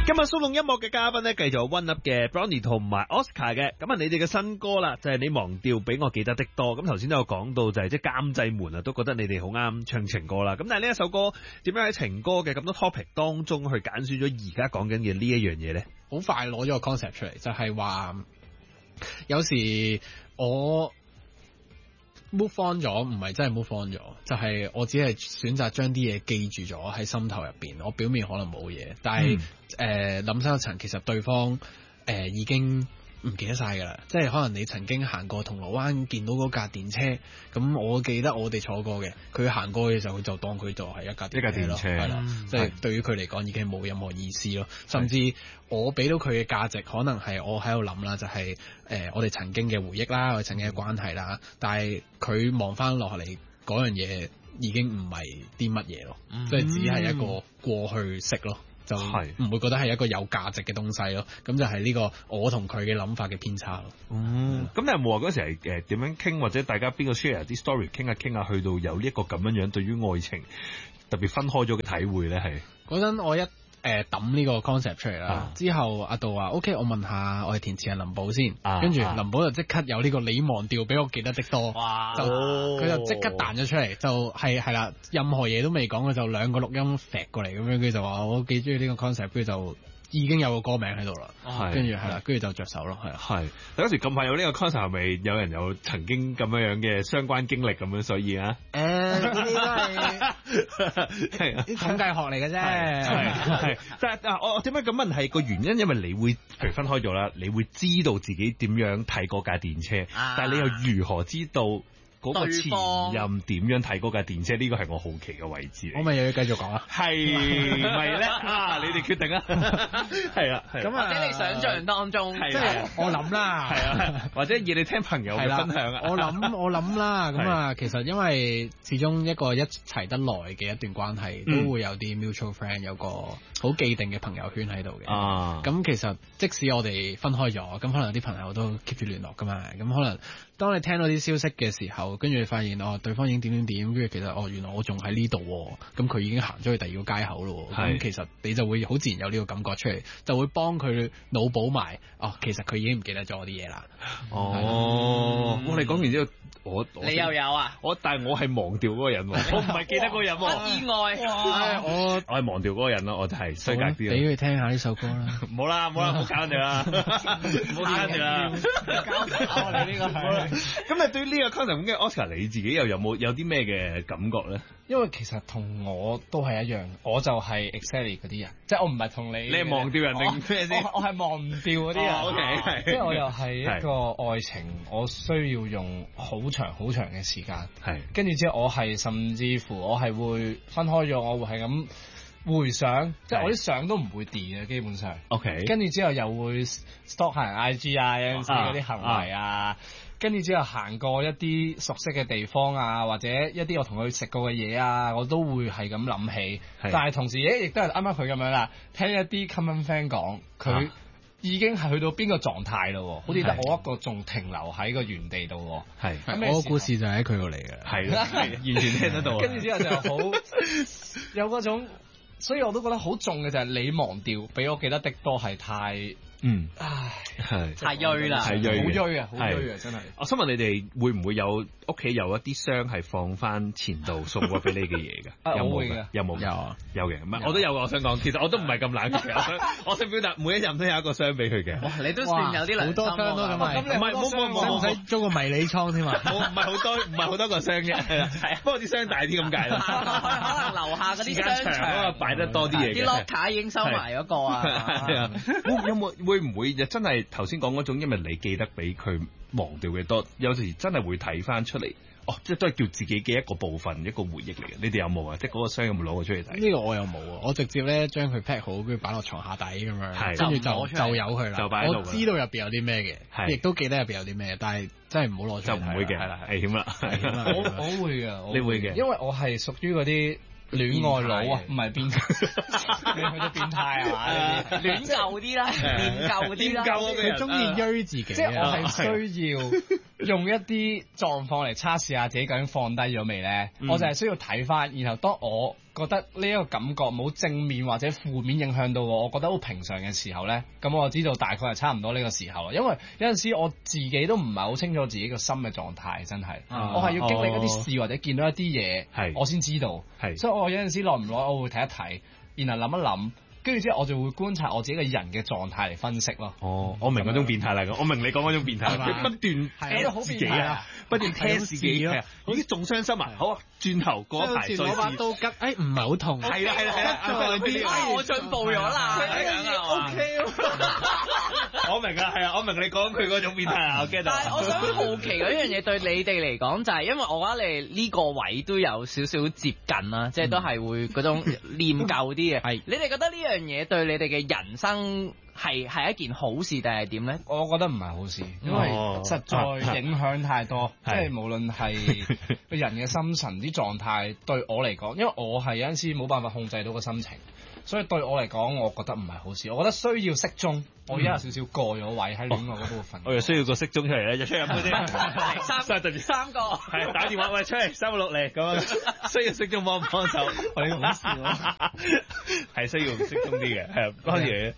今日騷動音樂嘅嘉賓咧，繼續有 One Up 嘅 Brownie 同埋 Oscar 嘅。咁啊，你哋嘅新歌啦，就係你忘掉比我記得的多。咁頭先都有講到，就係即係監製們啊，都覺得你哋好啱唱情歌啦。咁但係呢一首歌點樣喺情歌嘅咁多 topic 當中去揀選咗而家講緊嘅呢一樣嘢咧？ 好快攞咗個 concept 出嚟，就係話有時我 move on 咗，唔係真係 move on 咗，就係我只係選擇將啲嘢記住咗喺心頭入邊。我表面可能冇嘢，但係諗深一層，其實對方已經唔記得晒噶啦。即係可能你曾經行過銅鑼灣見到嗰架電車，咁我記得我哋坐過嘅，佢行過嘅時候，佢就當佢就係一架電車，係啦，即係對於佢嚟講已經冇任何意思咯。甚至我俾到佢嘅價值，可能係我喺度諗啦，就係我哋曾經嘅回憶啦，我哋曾經嘅關係啦，但係佢望翻落嚟嗰樣嘢已經唔係啲乜嘢咯，即係只係一個過去式咯。就唔會覺得係一個有價值嘅東西咯，咁就係呢個我同佢嘅諗法嘅偏差咯。 咁你有冇話嗰時係點樣傾，或者大家邊個 share 啲 story 傾下傾下，去到有呢一個咁樣對於愛情特別分開咗嘅體會咧？係嗰陣我一抌呢個 concept 出嚟啦，之後阿杜話 OK， 我問下我哋填詞人林寶先，跟住林寶就即刻有呢個你忘掉比我記得的多，佢就即刻彈咗出嚟，就係啦，任何嘢都未講，佢就兩個錄音揈過嚟咁樣，佢就話我幾中意呢個 concept，佢就已經有個歌名喺度啦，跟住係啦，跟住就着手咯，係。係嗰時咁快有呢個 concept，係咪有人有曾經咁樣嘅相關經歷咁樣，所以啊？ 呢啲都係啲統計學嚟嘅啫。 係，但係我點解咁問係個原因？因為你會譬如分開咗啦，你會知道自己點樣睇嗰架電車，但係你又如何知道嗰個前任點樣睇嗰架電車？呢個係我好奇嘅位置嚟。 我咪又要繼續講啊？ 係咪咧？你哋決定啊！係啊， 咁或者你想象當中， 即係我諗啦， 係啊，或者以你聽朋友嘅分享啊。 我諗啦，咁啊，其實因為始終一個一齊得耐嘅一段關係，都會有啲 mutual friend， 有個好既定嘅朋友圈喺度嘅。咁其實即使我哋分開咗，咁可能有啲朋友都 keep 住聯絡噶嘛。咁可能當你聽到啲消息嘅時候，跟住你發現對方已經點，跟住其實原來我仲喺呢度，咁佢已經行咗去第二個街口咯。咁其實你就會好自然有呢個感覺出嚟，就會幫佢腦補埋其實佢已經唔記得咗我啲嘢啦。 你講完之後， 你又有啊？ 但係我係忘掉嗰個人，我唔係記得嗰個人。 意外， 我係忘掉嗰個人咯，我就係衰格啲。 俾佢聽下呢首歌啦。 冇啦，唔好搞人哋啦，唔好搞人哋啦。搞你呢個係。咁你對於呢個 concept 嘅 Oscar，你自己又有啲咩嘅感覺咧？ 因為其實同我都係一樣，我就係 exactly 嗰啲人，即係我唔係同你。 你係忘掉人定咩先？ 我係忘唔掉嗰啲人。 OK， 即係我又係一個愛情，我需要用好長好長嘅時間。係。跟住之後，我係甚至乎我係會分開咗，我會係咁回想，即係我啲相都唔會 delete 嘅，基本上。OK。跟住之後又會 stalk 下人 IG 啊，有陣時嗰啲行為啊。跟住之後行過一啲熟悉嘅地方啊，或者一啲我同佢食過嘅嘢啊，我都會係咁諗起。但係同時亦都係啱啱佢咁樣啦，聽一啲 common friend 講，佢已經係去到邊個狀態咯，好似得我一個仲停留喺個原地度。係， 我個故事就喺佢度嚟嘅。係， 完全聽得到。 跟住之後就好有嗰種，所以我都覺得好重嘅就係你忘掉，比我記得的多係太。 太鋭啦， 係好鋭啊，好鋭啊，真係。 我想問你哋會唔會有屋企有一啲箱係放翻前度送過俾你嘅嘢㗎？有冇㗎？有冇？有啊，有嘅。唔係，我都有。我想講，其實我都唔係咁冷嘅。我想表達，每一任都有一個箱俾佢嘅。 哇，你都算有啲良心。好多箱咯，咁咪。 唔係，冇， 唔使租個迷你倉添啊！ 唔係好多個箱嘅，係啦。不過啲箱大啲咁解啦。 可能樓下嗰啲商場擺得多啲嘢。 啲 locker 已經收埋嗰個啊。係啊。 會唔會真係頭先講嗰種，因為你記得比佢忘掉嘅多，有時真係會睇翻出嚟，即係都係叫自己嘅一個部分，一個回憶嚟嘅。你哋有冇啊？即係嗰個箱有冇攞過出嚟睇？ 呢個我又冇啊，我直接咧將佢 pack 好，跟住擺落床下底咁樣，跟住就由佢啦。就擺喺度。我知道入邊有啲咩嘅，亦都記得入邊有啲咩，但係真係唔好攞出嚟。就唔會嘅，係啦，危險啦。 我會嘅， 你會嘅， 因為我係屬於嗰啲。戀愛腦啊，唔係變，你去到變態係嘛？ 戀舊啲啦，戀舊啲啦， 佢中意追自己， 即係我係需要用一啲狀況嚟測試下自己究竟放低咗未咧。我就係需要睇翻，然後當我覺得呢一個感覺冇正面或者負面影響到我覺得好平常嘅時候咧，咁我知道大概係差唔多呢個時候啦。因為有陣時我自己都唔係好清楚自己個心嘅狀態，真係，我係要經歷一啲事或者見到一啲嘢，我先知道。所以我有陣時耐唔耐我會睇一睇，然後諗一諗。跟住之後，我就會觀察我自己個人嘅狀態嚟分析咯。 哦，我明嗰種變態嚟嘅，我明你講嗰種變態，你不斷聽自己啊，不斷聽自己啊，已經仲傷心啊！好啊，轉頭嗰一排再攞把刀吉，唔係好痛。 係啦， 我進步咗啦，OK。 我明啊，係啊，我明你講佢嗰種變態啊，我 get 到。 但係我想好奇嗰樣嘢對你哋嚟講，就係因為我覺得你呢個位都有少少接近啦，即係都係會嗰種念舊啲嘅。係，你哋覺得呢樣嘢對你哋嘅人生係一件好事定係點咧？ 我覺得唔係好事，因為實在影響太多，即係無論係個人嘅心神啲狀態，對我嚟講，因為我係有陣時冇辦法控制到個心情。所以對我嚟講，我覺得唔係好事。我覺得需要適中。我而家有少少過咗位喺戀愛嗰部分。 我又需要個適中出嚟咧，就出去飲杯先。 三個係打電話喂，出嚟366嚟咁樣，需要適中幫手。 我呢個好笑咯， 係需要適中啲嘅。係嗰嘢。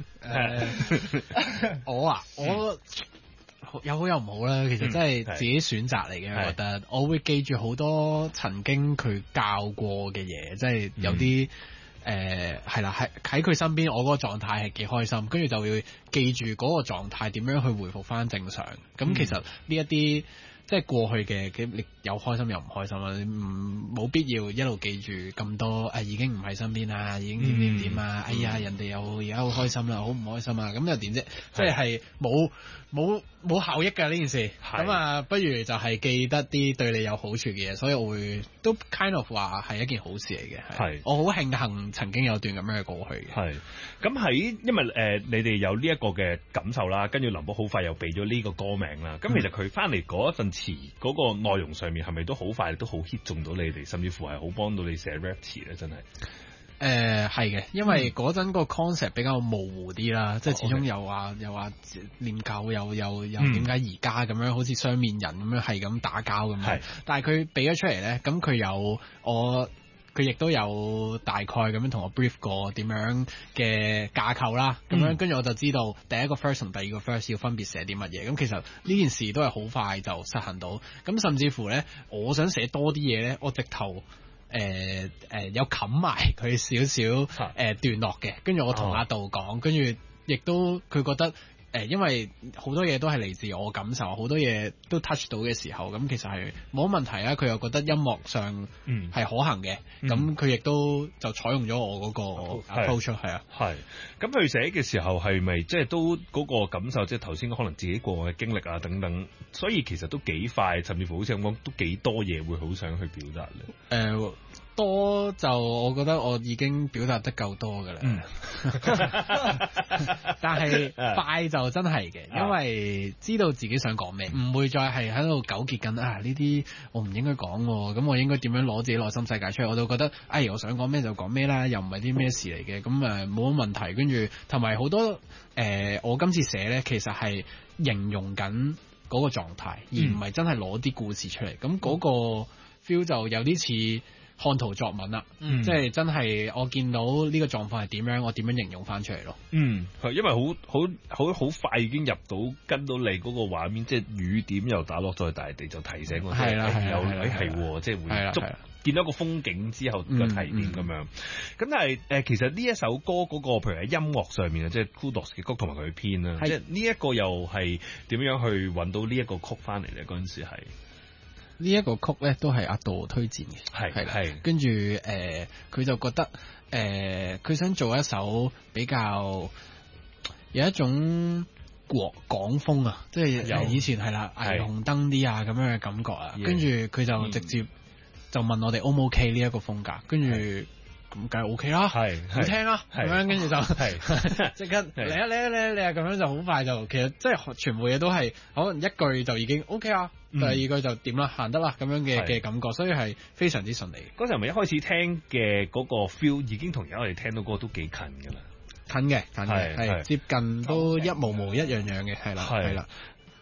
我有好有唔好啦，其實真係自己選擇嚟嘅。我覺得我會記住好多曾經佢教過嘅嘢，即係有啲。係啦，喺佢身邊，我嗰個狀態係幾開心，跟住就會記住嗰個狀態點樣去回復翻正常。咁其實呢一啲即係過去嘅，你有開心又唔開心啦，冇必要一路記住咁多。已經唔喺身邊啦，已經點啊？哎呀，人哋又而家好開心啦，好唔開心啊？咁又點啫？即係冇效益㗎呢件事。咁啊，不如就係記得啲對你有好處嘅嘢，所以我會都 kind of 話係一件好事嚟嘅。係，我好慶幸曾經有段咁樣嘅過去嘅。係， 咁因為你哋有呢一個嘅感受啦，跟住林寶好快又俾咗呢個歌名啦。咁其實佢翻嚟嗰陣詞嗰個內容上面係咪都好快都好 hit 中到你哋，甚至乎係好幫到你寫 rap 詞咧？真係。 係嘅，因為嗰陣個 concept 比較模糊啲啦，即係始終又話念舊，又點解而家咁樣好似雙面人咁樣係咁打交咁樣。但係佢俾咗出嚟咧，咁佢亦都有大概咁樣同我 brief 過點樣嘅架構啦，咁樣跟住我就知道第一個 verse 同第二個 verse 要分別寫啲乜嘢。咁其實呢件事都係好快就實行到。咁甚至乎咧，我想寫多啲嘢咧，我直頭有冚埋佢少少段落嘅，跟住我同阿杜講，跟住亦都佢覺得因為好多嘢都係嚟自我感受，好多嘢都 touch 到嘅時候，咁其實係冇乜問題啊。佢又覺得音樂上係可行嘅，咁佢亦都就採用咗我嗰個 approach 係啊。係， 咁佢寫嘅時候係咪即係都嗰個感受，即係頭先可能自己過往嘅經歷啊等等，所以其實都幾快，甚至乎好似咁講都幾多嘢會好想去表達咧。 多就我覺得我已經表達得夠多㗎啦，但係快就真係嘅，因為知道自己想講咩，唔會再係喺度糾結緊呢啲我唔應該講喎，咁我應該點樣攞自己內心世界出嚟？我就覺得我想講咩就講咩啦，又唔係啲咩事嚟嘅，咁冇乜問題。跟住同埋好多我今次寫咧，其實係形容緊嗰個狀態，而唔係真係攞啲故事出嚟。咁嗰個 feel 就有啲似看圖作文啦，即係真係我見到呢個狀況係點樣，我點樣形容翻出嚟咯。 係因為好快已經入到跟到你嗰個畫面，即係雨點又打落在大地，就提醒我哋係即係會見到個風景之後個提點咁樣。咁但係其實呢一首歌嗰個譬如喺音樂上面啊，即係 Kudos 嘅曲同埋佢編啦，即係呢一個又係點樣去揾到呢一個曲翻嚟咧？嗰陣時係。 呢一個曲咧都係阿杜推薦嘅，係跟住佢就覺得佢想做一首比較有一種港風啊，即係以前係啦霓虹燈啲啊咁樣嘅感覺啊，跟住佢就直接就問我哋 O 唔 OK 呢一個風格，跟住咁梗係 OK 啦，好聽啦，咁樣跟住就即刻嚟啊咁樣就好快就其實即係全部嘢都係可能一句就已經 OK 啊。第二句就點啦，行得啦咁樣嘅感覺，所以係非常之順利。 嗰時候咪一開始聽嘅嗰個 feel 已經同而家我哋聽到嗰個都幾近㗎啦， 近嘅係接近都一模模一樣樣嘅，係啦。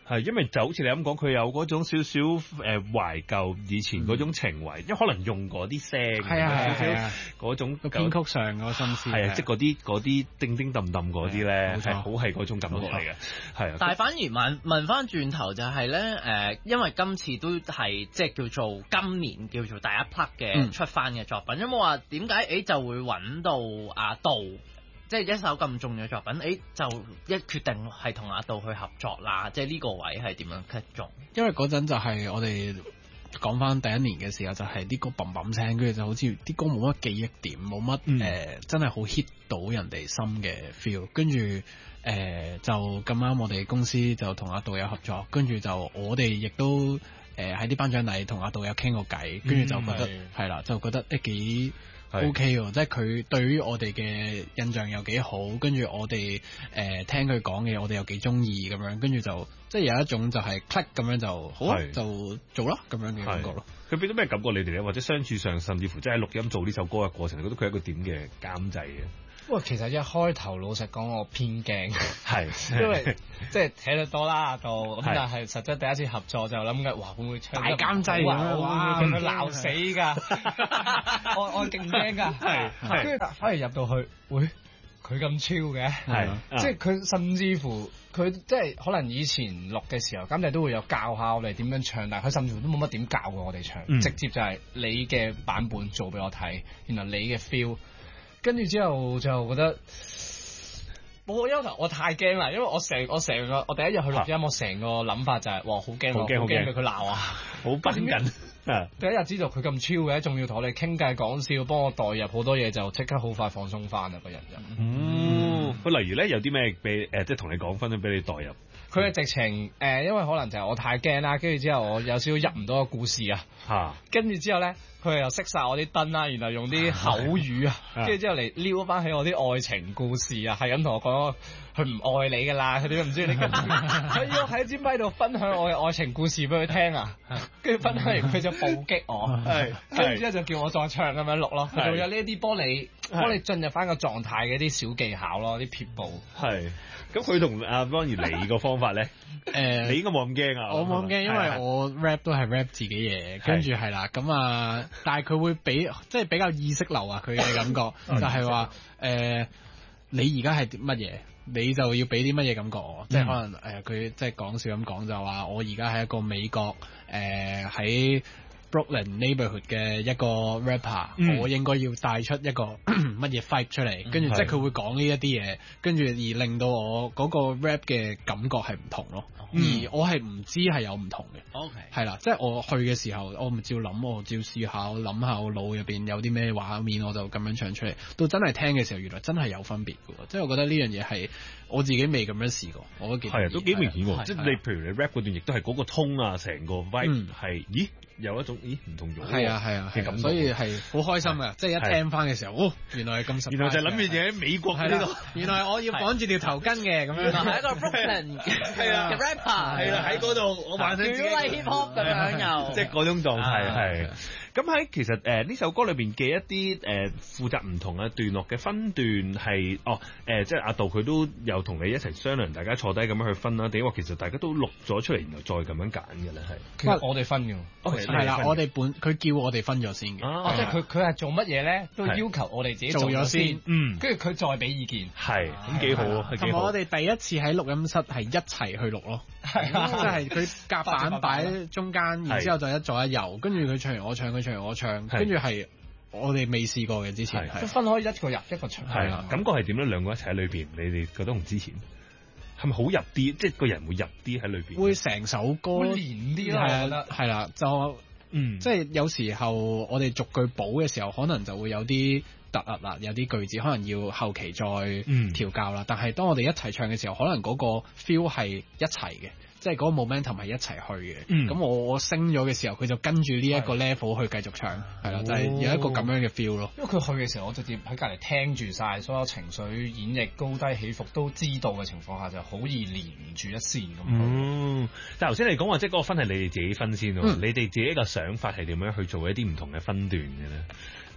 係，因為就好似你咁講，佢有嗰種少少懷舊以前嗰種情懷，因為可能用嗰啲聲， 係啊係啊， 嗰種編曲上嗰個心思， 係啊，即係嗰啲叮叮揼揼嗰啲咧，係好係嗰種感覺嚟嘅，係啊。 但係反而問翻轉頭就係咧，因為今次都係即係叫做今年叫做第一 part 嘅出翻嘅作品，有冇話點解就會揾到阿杜？即係一首咁重要嘅作品，就一決定係同阿杜去合作啦。即係呢個位係點樣決中？因為嗰陣就係我哋講翻第一年嘅時候，就係啲歌砰砰聲，跟住就好似啲歌冇乜記憶點，冇乜真係好 hit 到人哋心嘅 feel。跟住就咁啱，我哋公司就同阿杜有合作，跟住就我哋亦都喺啲頒獎禮同阿杜有傾過偈，跟住就覺得係啦，就覺得幾OK 喎，即係佢對於我哋嘅印象又幾好，跟住我哋聽佢講嘅我哋又幾中意咁樣，跟住就即係有一種就係 click 咁樣就好啊，就做啦咁樣嘅感覺咯。 佢俾到咩感覺你哋咧？或者相處上，甚至乎即係錄音做呢首歌嘅過程，你覺得佢係一個點嘅監製嘅？ 哇，其實一開頭老實講，我偏驚， 係因為即係睇得多啦阿杜，咁但係實質第一次合作就諗緊，哇會唔會唱大監製啊？ 哇，佢鬧死㗎，我勁驚㗎，係，跟住反而入到去，喂，佢咁超嘅，係，即係佢甚至乎佢即係可能以前錄嘅時候，監製都會有教下我哋點樣唱，但係佢甚至乎都冇乜點教過我哋唱，直接就係你嘅版本做俾我睇，然後你嘅 feel。跟住之後就覺得，我開頭我太驚啦，因為我成個我第一日去錄音，我成個諗法就係，哇，好驚俾佢鬧啊，好繃緊。第一日知道佢咁超嘅，仲要同我哋傾偈講笑，幫我代入好多嘢，就即刻好快放鬆翻啦個人就。 例如咧有啲咩俾即係同你講分享俾你代入？ 佢嘅直情因為可能就係我太驚啦，跟住之後我有少少入唔到個故事啊，跟住之後咧。佢又熄晒我啲燈啦，然後用啲口語啊，跟住之後嚟撩翻起我啲愛情故事啊，係咁同我講佢唔愛你噶啦，佢點解唔中意你？佢要我喺支咪度分享我嘅愛情故事俾佢聽啊，跟住分享完佢就暴擊我，跟住之後就叫我再唱咁樣錄咯，佢仲有呢一啲幫你進入翻個狀態嘅啲小技巧咯，啲撇步。 係，咁佢同阿 Ronnie 你個方法咧？你應該冇咁驚啊！ 我冇咁驚，因為我 rap 都係 rap 自己嘢，跟住係啦，咁啊，但係佢會即係比較意識流啊，佢嘅感覺就係話你而家係乜嘢，你就要俾啲乜嘢感覺我，即係可能佢即係講笑咁講就話我而家係一個美國喺Brooklyn neighborhood 嘅一個 rapper，我應該要帶出一個乜嘢 fight 出嚟，跟住即係佢會講呢一啲嘢，跟住而令到我嗰個 rap 嘅感覺係唔同咯，而我係唔知係有唔同嘅，OK，係啦，即係我去嘅時候，我唔照諗，我照試下，我諗下我腦入邊有啲咩畫面，我就咁樣唱出嚟，到真係聽嘅時候，原來真係有分別嘅，即係我覺得呢樣嘢係我自己未咁樣試過，我都幾係都幾明顯喎，即係你譬如你 rap 嗰段，亦都係嗰個 tone 啊，成個 vibe 係，咦？有一種唔同咗，係啊嘅感覺， 所以係好開心嘅，即係一聽翻嘅時候，原來係咁實， 原來就諗住喺美國呢度， 原來我要綁住條頭巾嘅咁樣， 原來係一個 Brooklyn 嘅 rapper， 係啦，喺嗰度我幻想自己 hip hop 咁樣又， 即係嗰種狀態係。咁喺其實呢首歌裏邊嘅一啲負責唔同嘅段落嘅分段係即係阿杜佢都有同你一齊商量，大家坐低咁樣去分啦。定話其實大家都錄咗出嚟，然後再咁樣揀嘅咧係。 其實我哋分嘅， 係啦，我哋佢叫我哋分咗先嘅， 即係佢係做乜嘢咧，都要求我哋自己做咗先，跟住佢再俾意見， 係咁幾好啊。 同埋我哋第一次喺錄音室係一齊去錄咯，即係佢夾板擺喺中間，然之後就一左一右，跟住佢唱完我唱，佢唱完我唱，跟住係我哋未試過嘅之前， 都分開一個入一個唱， 係啊，感覺係點咧？兩個一齊喺裏邊，你哋覺得同之前係咪好入啲？即係個人會入啲喺裏邊， 會成首歌會連啲咯，我覺得係啦，就即係有時候我哋逐句補嘅時候，可能就會有啲突兀啦，有啲句子可能要後期再調校啦。但係當我哋一齊唱嘅時候，可能嗰個 feel 係一齊嘅。即係嗰個 momentum 係一齊去嘅，咁我升咗嘅時候，佢就跟住呢一個 level 去繼續唱，係啦，就係有一個咁樣嘅 feel 咯。 因為佢去嘅時候，我直接喺隔離聽住晒所有情緒演繹高低起伏都知道嘅情況下，就好易連住一線咁。 但係頭先你講話即係嗰個分係你哋自己分先喎，你哋自己個想法係點樣去做一啲唔同嘅分段嘅咧？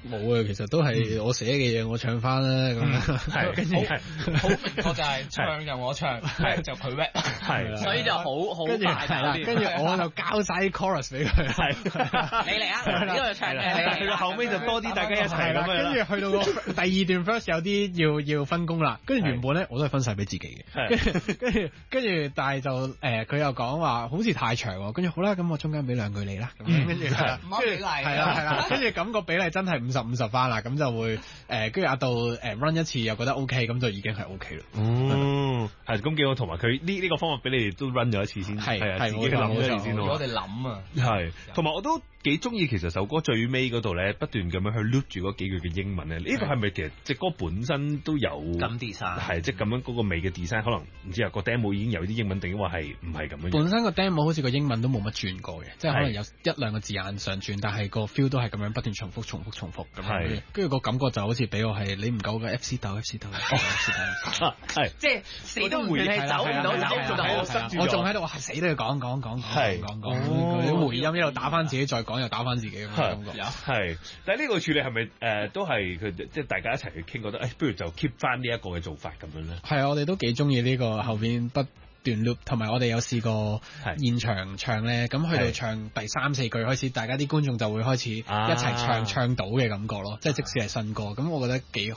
冇啊，其實都係我寫嘅嘢，我唱翻啦咁樣。 係，跟住好明確就係唱就我唱，就佢 rap， 係， 所以就好快係啦，跟住我就交晒啲 chorus 俾佢，係你嚟啊，呢個唱嘅， 但係去到後尾就多啲大家一齊咁樣。 跟住去到個第二段 verse 有啲要分工啦，跟住原本咧我都係分晒俾自己嘅，跟住但係就佢又講話好似太長喎，跟住好啦，咁我中間俾2句你啦，咁跟住唔啱比例，係啦，跟住咁個比例真係50-50翻啦，咁就會跟住阿杜run 一次又覺得 OK，咁就已經係 OK 啦。 係咁幾好，同埋佢呢個方法俾你哋都 run 咗一次先，係啊，自己諗咗一次先咯。 我哋諗啊， 係，同埋我都幾中意其實首歌最尾嗰度咧，不斷咁樣去 loop 住嗰幾句嘅英文咧，呢個係咪其實隻歌本身都有咁 design？ 係即係咁樣嗰個尾嘅 design，可能唔知啊個 demo 已經有啲英文定話係唔係咁樣？ 本身個 demo 好似個英文都冇乜轉過嘅，即係可能有1-2個字眼上轉，但係個 feel 都係咁樣不斷重複咁樣。跟住個感覺就好似俾我係你唔夠嘅 FC 豆， 係即係死都唔係走唔到， 我仲喺度話死都要講，啲回音一路打翻自己，再講又打翻自己咁嘅感覺。 係，但係呢個處理係咪都係佢即係大家一齊去傾，覺得不如就 keep 翻呢一個嘅做法咁樣咧？係啊，我哋都幾中意呢個後邊不斷 loop，同埋我哋有試過現場唱咧，咁去到唱第3-4句開始，大家啲觀眾就會開始一齊唱到嘅感覺咯，即係即使係新歌，咁我覺得幾